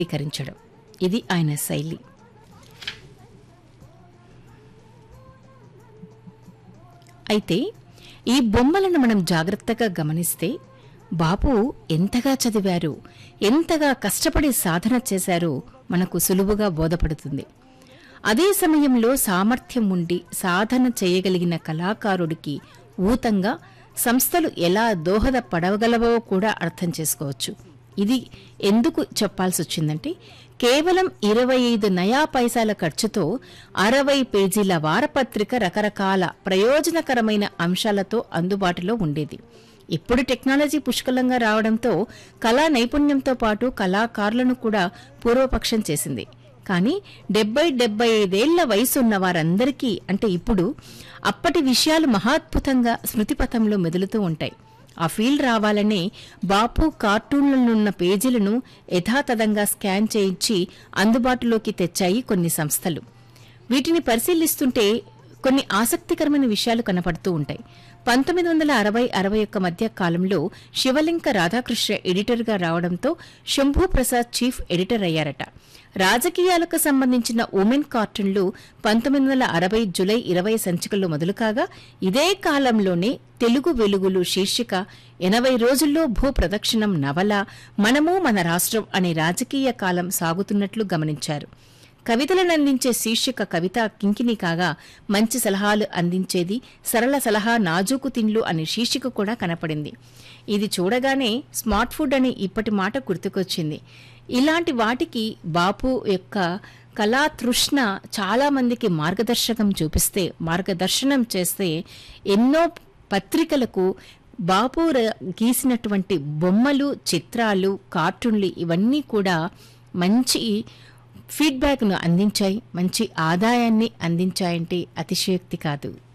స్వీకరించడం ఇది ఆయన శైలి. అయితే ఈ బొమ్మలను మనం జాగ్రత్తగా గమనిస్తే బాపు ఎంతగా చదివారు, ఎంతగా కష్టపడి సాధన చేశారో మనకు సులువుగా బోధపడుతుంది. అదే సమయంలో సామర్థ్యం ఉండి సాధన చేయగలిగిన కళాకారుడికి ఊతంగా సంస్థలు ఎలా దోహదపడగలవో కూడా అర్థం చేసుకోవచ్చు. ఇది ఎందుకు చెప్పాల్సి వచ్చిందంటే, కేవలం 25 నయా పైసల ఖర్చుతో 60 పేజీల వారపత్రిక రకరకాల ప్రయోజనకరమైన అంశాలతో అందుబాటులో ఉండేది. ఇప్పుడు టెక్నాలజీ పుష్కలంగా రావడంతో కళా నైపుణ్యంతో పాటు కళాకారులను కూడా పూర్వపక్షం చేసింది. కానీ 70-75 ఏళ్ల వయసున్న వారందరికీ అంటే ఇప్పుడు అప్పటి విషయాలు మహాద్భుతంగా స్మృతిపథంలో మెదులుతూ ఉంటాయి. ఆ ఫీల్డ్ రావాలనే బాపు కార్టూన్లనున్న పేజీలను యథాతథంగా స్కాన్ చేయించి అందుబాటులోకి తెచ్చాయి కొన్ని సంస్థలు. వీటిని పరిశీలిస్తుంటే కొన్ని ఆసక్తికరమైన విషయాలు కనపడుతూ ఉంటాయి. 1960-61 మధ్య కాలంలో శివలింక రాధాకృష్ణ ఎడిటర్గా రావడంతో శంభూ ప్రసాద్ చీఫ్ ఎడిటర్ అయ్యారట. రాజకీయాలకు సంబంధించిన ఉమెన్ కార్టూన్లు 1960 జులై 20 సంచికల్లో మొదలు కాగా, ఇదే కాలంలోనే తెలుగు వెలుగులు శీర్షిక 80 రోజుల్లో భూ ప్రదక్షిణం నవల, మనము మన రాష్ట్రం అనే రాజకీయ కాలం సాగుతున్నట్లు గమనించారు. కవితలను అందించే శీర్షిక కవిత కింకిని కాగా, మంచి సలహాలు అందించేది సరళ సలహా నాజూకు తిండ్లు అనే శీర్షిక కూడా కనపడింది. ఇది చూడగానే స్మార్ట్ ఫుడ్ అనే ఇప్పటి మాట గుర్తుకొచ్చింది. ఇలాంటి వాటికి బాపు యొక్క కళాతృష్ణ చాలా మందికి మార్గదర్శనం చేస్తే ఎన్నో పత్రికలకు బాపు గీసినటువంటి బొమ్మలు, చిత్రాలు, కార్టూన్లు ఇవన్నీ కూడా మంచి ఫీడ్బ్యాక్ను అందించాయి, మంచి ఆదాయాన్ని అందించాయంటే అతిశయోక్తి కాదు.